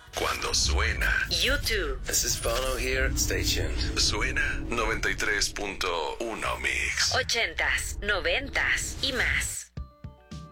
Cuando suena YouTube. This is Bono here. Stay tuned. Suena 93.1 Mix. 80s, 90s y más.